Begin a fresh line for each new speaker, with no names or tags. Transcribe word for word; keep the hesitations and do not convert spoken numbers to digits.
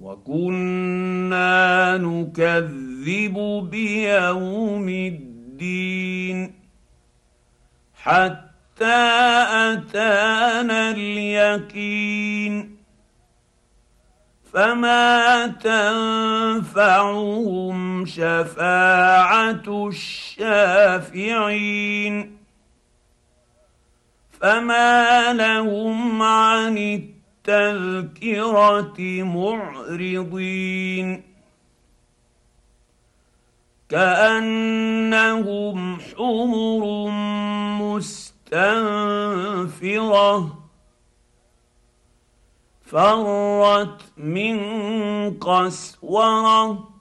وكنا نكذب بيوم الدين حتى اتانا اليقين فما تنفعهم شفاعه الشافعين فما لهم عن التذكره معرضين كانهم حمر مستنفره فرت من قسوره